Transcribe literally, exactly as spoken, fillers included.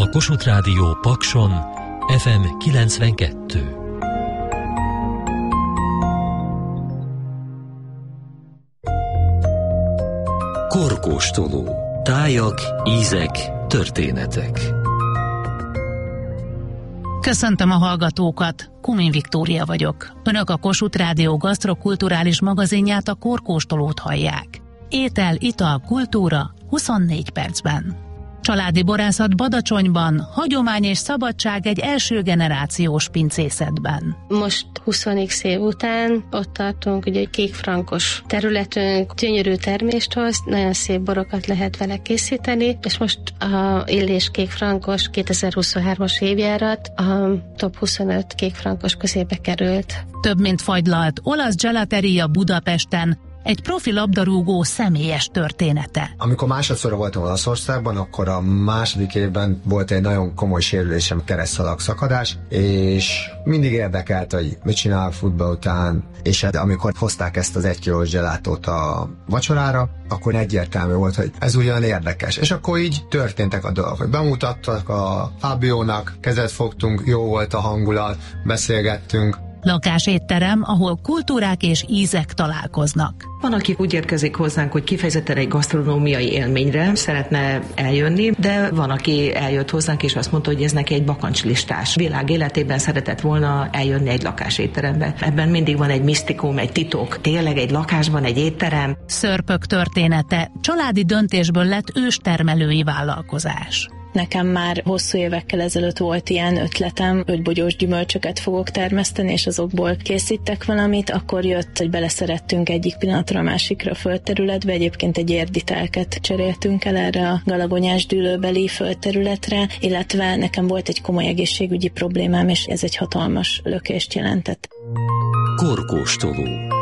A Kossuth Rádió Pakson ef em kilencvenkettő. Korkóstoló. Tájak, ízek, történetek. Köszöntöm a hallgatókat, Kumin Viktória vagyok. Önök a Kossuth Rádió gasztrokulturális magazinját, a Korkóstolót hallják. Étel, ital, kultúra huszonnégy percben. Családi borászat Badacsonyban, hagyomány és szabadság egy első generációs pincészetben. Most húsz év után ott tartunk, ugye egy kékfrankos területünk, gyönyörű termést hoz, nagyon szép borokat lehet vele készíteni, és most a Illés kékfrankos kétezer-huszonhármas évjárat a top huszonöt kékfrankos közébe került. Több mint fagylalt olasz gelateria Budapesten, egy profi labdarúgó személyes története. Amikor másodszor voltam Olaszországban, akkor a második évben volt egy nagyon komoly sérülésem, keresztszalag szakadás, és mindig érdekelt, hogy mit csinál futball után, és hát amikor hozták ezt az egy kilós gelátót a vacsorára, akkor egyértelmű volt, hogy ez ugyan érdekes. És akkor így történtek a dolgok, hogy bemutattak a Fábiónak, kezet fogtunk, jó volt a hangulat, beszélgettünk. Lakásétterem, ahol kultúrák és ízek találkoznak. Van, aki úgy érkezik hozzánk, hogy kifejezetten egy gasztronómiai élményre szeretne eljönni, de van, aki eljött hozzánk, és azt mondta, hogy ez neki egy bakancslistás. Világ életében szeretett volna eljönni egy lakásétterembe. Ebben mindig van egy misztikum, egy titok. Tényleg egy lakásban egy étterem. Szörpök története, családi döntésből lett őstermelői vállalkozás. Nekem már hosszú évekkel ezelőtt volt ilyen ötletem, hogy bogyós gyümölcsöket fogok termeszteni, és azokból készítek valamit, akkor jött, hogy beleszerettünk egyik pillanatra a másikra a földterületbe, egyébként egy érditelket cseréltünk el erre a galagonyás dűlőbeli földterületre, illetve nekem volt egy komoly egészségügyi problémám, és ez egy hatalmas lökést jelentett. Korkóstoló.